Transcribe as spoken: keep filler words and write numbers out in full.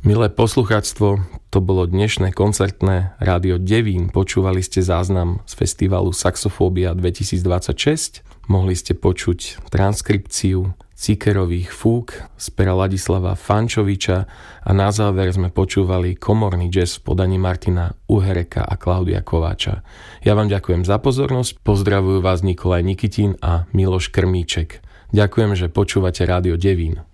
Milé poslucháctvo, to bolo dnešné koncertné Rádio Devín. Počúvali ste záznam z festivalu Saxofóbia dvetisícdvadsaťšesť. Mohli ste počuť transkripciu Cikerových fúk z pera Ladislava Fančoviča a na záver sme počúvali komorný jazz v podaní Martina Uhereka a Klaudia Kováča. Ja vám ďakujem za pozornosť, pozdravujú vás Nikolaj Nikitín a Miloš Krmíček. Ďakujem, že počúvate Rádio Devín.